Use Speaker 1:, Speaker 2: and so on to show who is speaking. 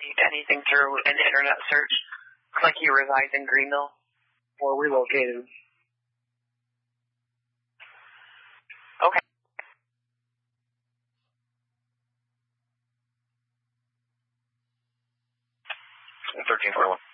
Speaker 1: anything through an internet search. Looks like he resides in Greenville.
Speaker 2: Or relocated.
Speaker 1: Okay.
Speaker 3: 1341.